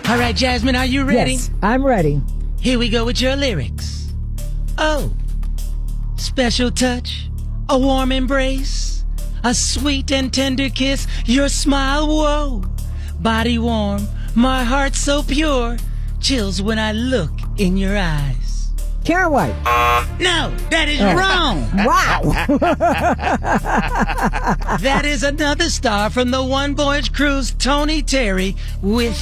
All right, Jasmine, are you ready? Yes, I'm ready. Here we go with your lyrics. Oh, special touch, a warm embrace, a sweet and tender kiss, your smile, whoa. Body warm, my heart so pure, chills when I look in your eyes. Karen White. No, that is wrong. Wow. That is another star from the One Voyage Cruise, Tony Terry, with